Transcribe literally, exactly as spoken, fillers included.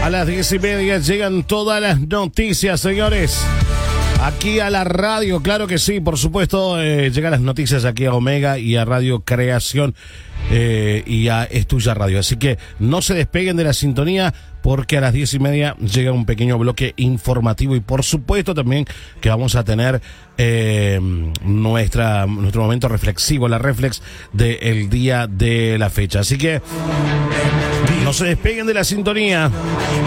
A las diez y media llegan todas las noticias, señores. Aquí a la radio, claro que sí, por supuesto, eh, llegan las noticias aquí a Omega y a Radio Creación eh, y a Es Tuya Radio. Así que no se despeguen de la sintonía porque a las diez y media llega un pequeño bloque informativo y por supuesto también que vamos a tener eh, nuestra nuestro momento reflexivo, la reflex del día de la fecha. Así que no se despeguen de la sintonía.